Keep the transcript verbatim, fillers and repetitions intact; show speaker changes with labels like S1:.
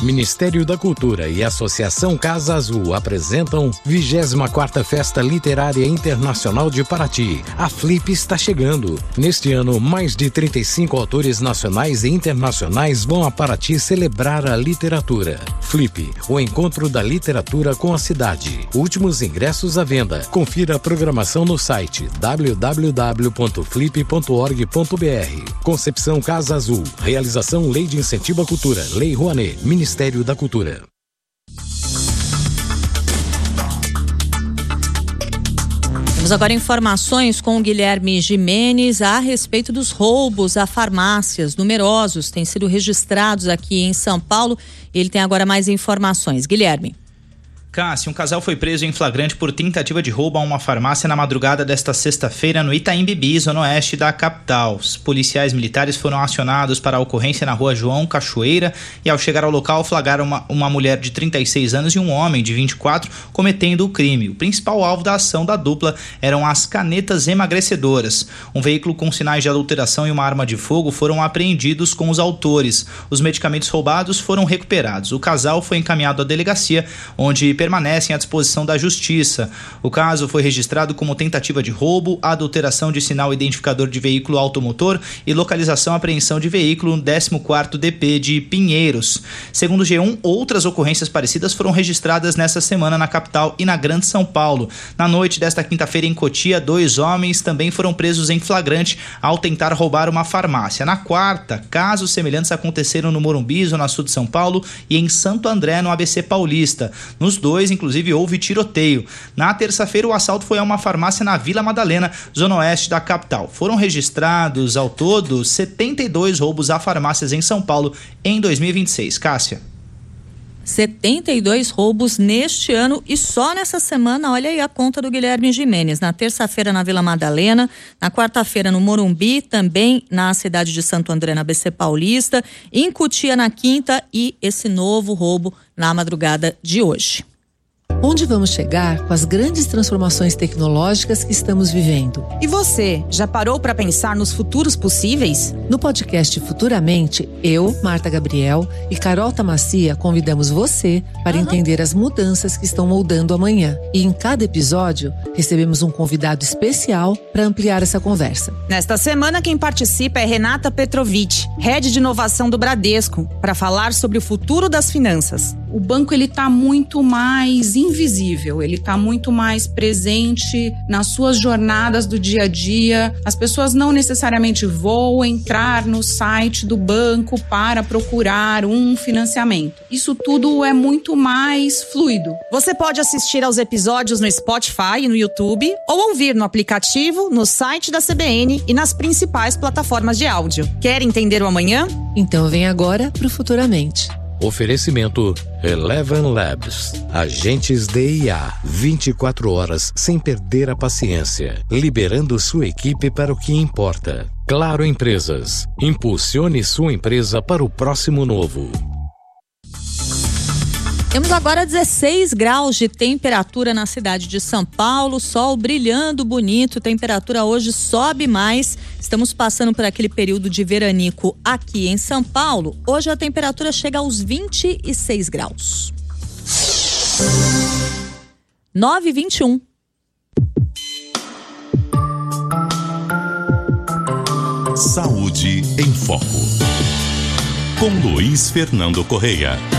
S1: Ministério da Cultura e Associação Casa Azul apresentam vigésima quarta Festa Literária Internacional de Paraty. A Flip está chegando. Neste ano, mais de trinta e cinco autores nacionais e internacionais vão a Paraty celebrar a literatura. Flip, o encontro da literatura com a cidade. Últimos ingressos à venda. Confira a programação no site w w w ponto flip ponto org ponto b r. Concepção Casa Azul. Realização Lei de Incentivo à Cultura. Lei Rouanet. Ministério da Cultura.
S2: Temos agora informações com o Guilherme Gimenez a respeito dos roubos a farmácias. Numerosos têm sido registrados aqui em São Paulo. Ele tem agora mais informações. Guilherme.
S3: Cássio, um casal foi preso em flagrante por tentativa de roubo a uma farmácia na madrugada desta sexta-feira no Itaim Bibi, zona oeste da capital. Os policiais militares foram acionados para a ocorrência na rua João Cachoeira e, ao chegar ao local, flagraram uma, uma mulher de trinta e seis anos e um homem de vinte e quatro cometendo o crime. O principal alvo da ação da dupla eram as canetas emagrecedoras. Um veículo com sinais de adulteração e uma arma de fogo foram apreendidos com os autores. Os medicamentos roubados foram recuperados. O casal foi encaminhado à delegacia, onde permanecem à disposição da Justiça. O caso foi registrado como tentativa de roubo, adulteração de sinal identificador de veículo automotor e localização e apreensão de veículo no décimo quarto D P de Pinheiros. Segundo o G um, outras ocorrências parecidas foram registradas nessa semana na capital e na Grande São Paulo. Na noite desta quinta-feira em Cotia, dois homens também foram presos em flagrante ao tentar roubar uma farmácia. Na quarta, casos semelhantes aconteceram no Morumbi, zona sul de São Paulo, e em Santo André, no A B C Paulista. Nos dois, inclusive, houve tiroteio. Na terça-feira, o assalto foi a uma farmácia na Vila Madalena, zona oeste da capital. Foram registrados, ao todo, setenta e dois roubos a farmácias em São Paulo em dois mil e vinte e seis. Cássia.
S2: setenta e dois roubos neste ano e só nessa semana, olha aí a conta do Guilherme Gimenez. Na terça-feira na Vila Madalena, na quarta-feira no Morumbi, também na cidade de Santo André, na A B C Paulista, em Cotia na quinta e esse novo roubo na madrugada de hoje.
S4: Onde vamos chegar com as grandes transformações tecnológicas que estamos vivendo?
S5: E você, já parou para pensar nos futuros possíveis?
S4: No podcast Futuramente, eu, Marta Gabriel e Carol Tamassia convidamos você para uhum. entender as mudanças que estão moldando amanhã. E em cada episódio, recebemos um convidado especial para ampliar essa conversa.
S5: Nesta semana, quem participa é Renata Petrovic, Head de Inovação do Bradesco, para falar sobre o futuro das finanças.
S6: O banco ele está muito mais invisível, ele está muito mais presente nas suas jornadas do dia a dia. As pessoas não necessariamente vão entrar no site do banco para procurar um financiamento. Isso tudo é muito mais fluido.
S5: Você pode assistir aos episódios no Spotify e no YouTube ou ouvir no aplicativo, no site da C B N e nas principais plataformas de áudio. Quer entender o amanhã?
S4: Então vem agora pro Futuramente.
S1: Oferecimento Eleven Labs. Agentes de I A. vinte e quatro horas sem perder a paciência. Liberando sua equipe para o que importa. Claro Empresas. Impulsione sua empresa para o próximo novo.
S2: Temos agora dezesseis graus de temperatura na cidade de São Paulo, sol brilhando bonito, temperatura hoje sobe mais. Estamos passando por aquele período de veranico aqui em São Paulo. Hoje a temperatura chega aos vinte e seis graus. nove e vinte e um.
S7: Saúde em Foco. Com Luiz Fernando Correia.